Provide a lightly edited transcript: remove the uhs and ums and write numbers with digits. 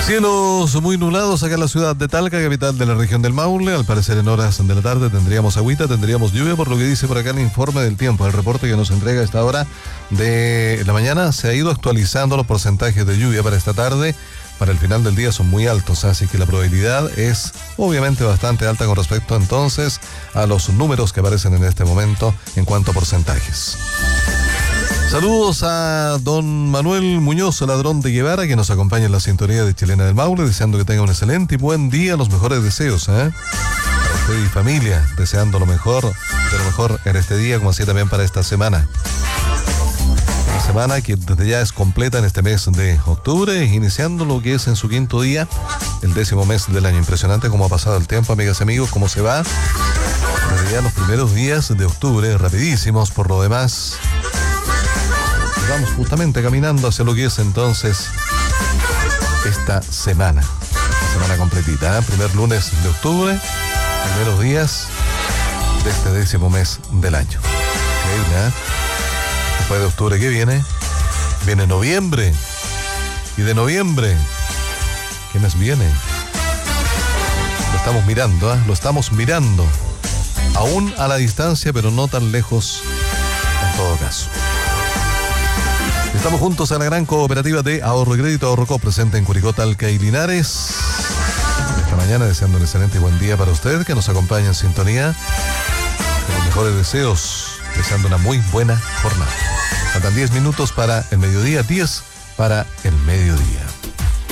Cielos muy nublados acá en la ciudad de Talca, capital de la región del Maule. Al parecer en horas de la tarde tendríamos agüita, tendríamos lluvia, por lo que dice por acá el informe del tiempo. El reporte que nos entrega a esta hora de la mañana se ha ido actualizando los porcentajes de lluvia para esta tarde. Para el final del día son muy altos, así que la probabilidad es obviamente bastante alta con respecto entonces a los números que aparecen en este momento en cuanto a porcentajes. Saludos a don Manuel Muñoz, ladrón de Guevara, que nos acompaña en la sintonía de Chilena del Maule, deseando que tenga un excelente y buen día, los mejores deseos, para usted y familia, deseando lo mejor, de lo mejor en este día, como así también para esta semana. Una semana que desde ya es completa en este mes de octubre, iniciando lo que es en su quinto día, el 10º mes del año. Impresionante cómo ha pasado el tiempo, amigas y amigos, cómo se va. Desde ya los primeros días de octubre, rapidísimos por lo demás. Vamos justamente caminando hacia lo que es entonces esta semana completita, primer lunes de octubre, primeros días de este 10º mes del año. Increíble, Después de octubre, ¿qué viene? Viene noviembre. Y de noviembre, ¿qué mes viene? Lo estamos mirando, lo estamos mirando. Aún a la distancia, pero no tan lejos en todo caso. Estamos juntos a la gran cooperativa de ahorro y crédito Ahorrocop, presente en Curicó, Talca y Linares. Esta mañana deseando un excelente y buen día para usted que nos acompaña en sintonía. Con los mejores deseos, deseando una muy buena jornada. Faltan 10 minutos para el mediodía, 10 para el mediodía.